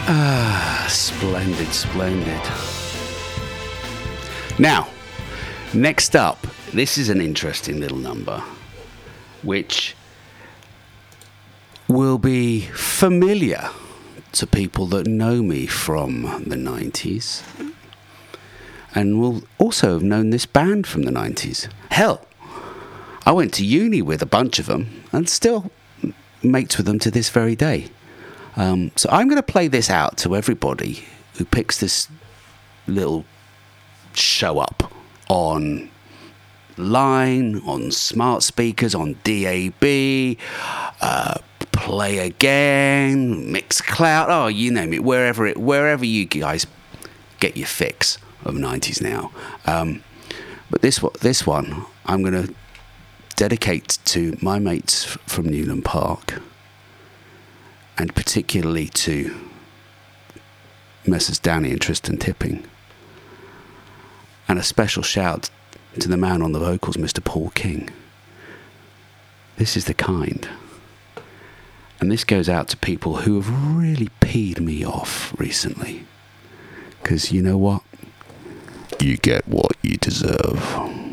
Splendid, splendid. Now, next up, this is an interesting little number, which will be familiar to people that know me from the 90s, and will also have known this band from the 90s. Hell, I went to uni with a bunch of them, and still mates with them to this very day. So I'm going to play this out to everybody who picks this little show up on line, on smart speakers, on DAB, Play Again, Mixcloud, oh, you name it, wherever you guys get your fix of 90s now. But this one I'm going to dedicate to my mates from Newland Park, and particularly to Messrs. Danny and Tristan Tipping. And a special shout to the man on the vocals, Mr. Paul King. This is The Kind. And this goes out to people who have really peed me off recently. Because you know what? You get what you deserve.